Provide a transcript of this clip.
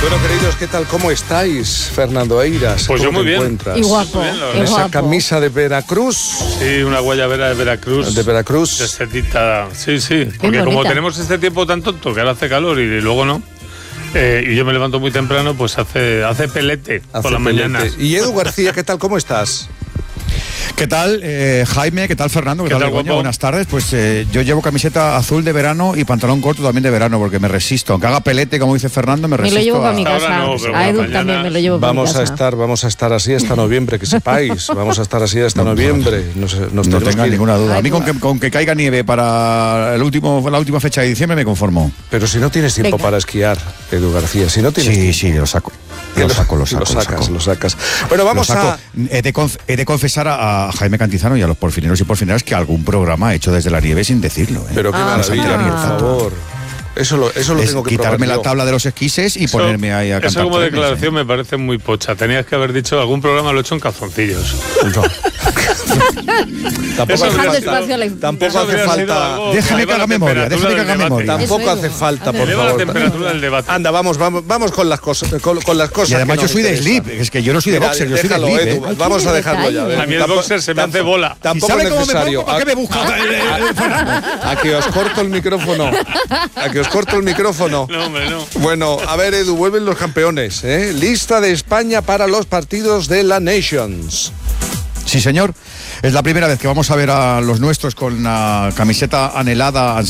Bueno, queridos, ¿qué tal? ¿Cómo estáis? Fernando Eiras. Pues yo muy bien. Encuentras? Y guapo. Con esa camisa de Veracruz. Sí, una guayabera de Veracruz. De Veracruz. De setita. Sí, sí. Porque como tenemos este tiempo tan tonto que ahora hace calor y luego no. Y yo me levanto muy temprano, pues hace pelete por las mañanas. Y Edu García, ¿qué tal? ¿Cómo estás? ¿Qué tal, Jaime? ¿Qué tal, Fernando? ¿Qué tal, Begoña? Buenas tardes. Pues yo llevo camiseta azul de verano y pantalón corto también de verano, porque me resisto. Aunque haga pelete, como dice Fernando, me resisto. Me lo llevo para mi casa. No, a Edu también me lo llevo para mi casa. Vamos a estar así hasta noviembre, que sepáis. Vamos a estar así hasta noviembre. No tengan ninguna duda. A mí con que caiga nieve para la última fecha de diciembre me conformo. Pero si no tienes tiempo para esquiar, Edu García, si no tienes tiempo. Sí, lo saco. Lo sacas. Bueno, vamos a... He de confesar a Jaime Cantizano y a los porfineros y porfineras que algún programa he hecho desde la nieve sin decirlo. Pero qué maravilla, por favor. Eso lo tengo que quitarme probar la tabla de los esquises y ponerme ahí a cantar. Eso como declaración me parece muy pocha. Tenías que haber dicho algún programa lo he hecho en calzoncillos. Tampoco hace falta. Déjame que haga memoria. Tampoco hace falta, por Eleva favor. la temperatura del debate. Anda, vamos con las cosas. Con las cosas. Y además que yo nos soy de interesan. slip. Es que yo no soy de boxer, yo soy de Déjalo, slip. Edu, vamos a dejarlo ya. A mí el boxer se me hace bola. Tampoco es necesario. ¿Para qué me busca? A que os corto el micrófono. No, hombre, no. Bueno, a ver, Edu, vuelven los campeones, ¿eh? Lista de España para los partidos de la Nations. Sí, señor. Es la primera vez que vamos a ver a los nuestros con la camiseta anhelada